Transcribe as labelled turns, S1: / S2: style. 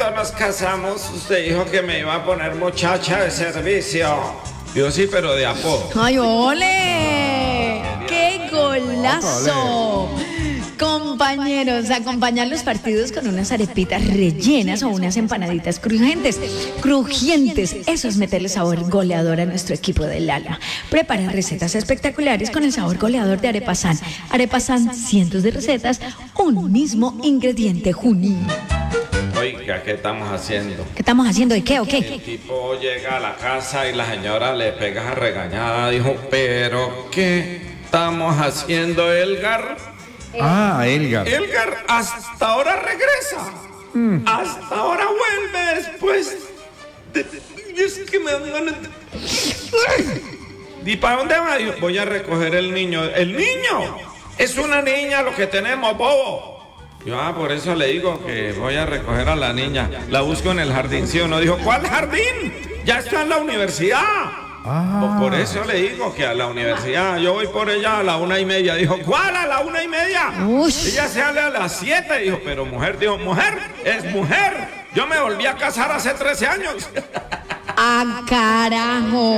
S1: cuando nos casamos, usted dijo que me iba a poner muchacha de servicio. Yo sí, pero de apodo.
S2: ¡Ay, ole! ¡Qué golazo! Compañeros, acompañar los partidos con unas arepitas rellenas o unas empanaditas crujientes. Eso es meterle sabor goleador a nuestro equipo del alma. Prepara recetas espectaculares con el sabor goleador de Arepasan. Arepasan, cientos de recetas, un mismo ingrediente, Junín.
S1: Oiga, ¿qué estamos haciendo?
S2: ¿Qué estamos haciendo? ¿Y qué o qué?
S1: El tipo llega a la casa y la señora le pega a regañada. Dijo, ¿pero qué estamos haciendo, Elgar?
S3: Elgar.
S1: Elgar hasta ahora regresa. Hasta ahora vuelve después es que me dan ganas de... ¿Y para dónde va? Dijo, voy a recoger el niño. ¿El niño? Es una niña lo que tenemos, bobo. Yo, por eso le digo que voy a recoger a la niña. La busco en el jardín, ¿sí o no? Dijo, ¿cuál jardín? Ya está en la universidad. Por eso le digo que a la universidad. Yo voy por ella a la 1:30. Dijo, ¿cuál a la 1:30?
S2: Ush.
S1: Ella sale a las 7. Dijo, pero mujer. Dijo, mujer, es mujer. Yo me volví a casar hace 13 años.
S2: ¡Ah, carajo!